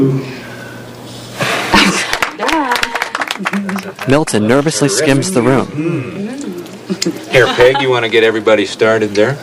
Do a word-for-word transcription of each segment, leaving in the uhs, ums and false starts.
Milton nervously skims the room. Here, Peg, you want to get everybody started there?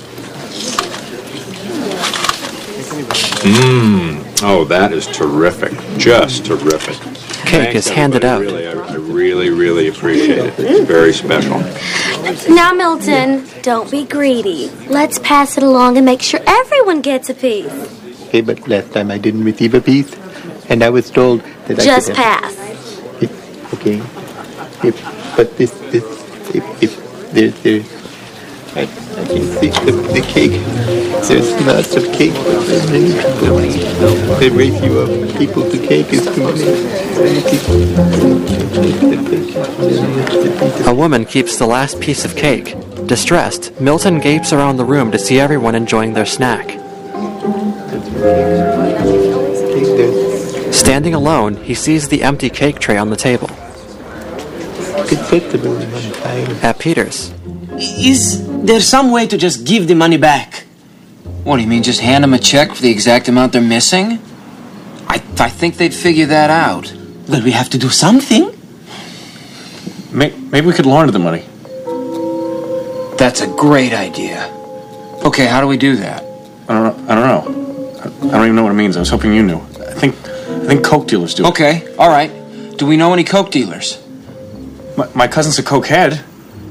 Mmm. Oh, that is terrific. Just terrific. Cake Thanks, is handed out. Really, I, I really, really appreciate it. It's very special. Now, Milton, don't be greedy. Let's pass it along and make sure everyone gets a piece. Okay, but last time I didn't receive a piece, and I was told that Just I could pass. have... If, okay. If, but this, this, if, if there, there, I, I can see the, the cake. There's lots of cake, but there are many people. The ratio of people to cake is too many. A woman keeps the last piece of cake. Distressed, Milton gapes around the room to see everyone enjoying their snack. Standing alone, he sees the empty cake tray on the table. At Peter's. Is there some way to just give the money back? What do you mean, just hand them a check for the exact amount they're missing? I, I think they'd figure that out. Well, we have to do something. Maybe we could launder the money. That's a great idea. Okay, how do we do that? I don't know. I don't know. I don't even know what it means. I was hoping you knew. I think I think coke dealers do it. Okay, all right. Do we know any coke dealers? My, my cousin's a cokehead.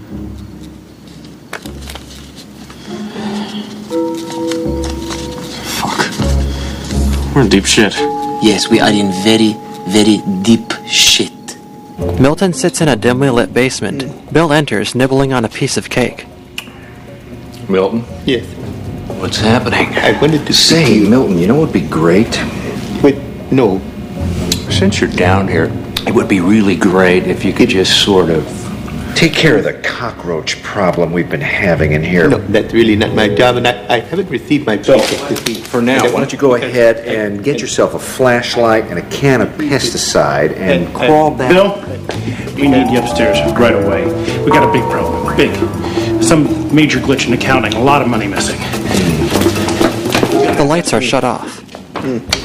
Fuck. We're in deep shit. Yes, we are in very, very deep shit. Milton sits in a dimly lit basement. Bill enters, nibbling on a piece of cake. Milton? Yes. What's happening? I wanted to say, Milton, you know what would be great? Wait, no. Since you're down here, it would be really great if you could just sort of take care of the cockroach problem we've been having in here. No, that's really not my job, and I, I haven't received my So, paycheck this week. for now, why don't you go ahead and get yourself a flashlight and a can of pesticide and Uh, crawl down. Bill, we need you upstairs right away. We got a big problem. Big. Some major glitch in accounting. A lot of money missing. The lights are shut off. Mm.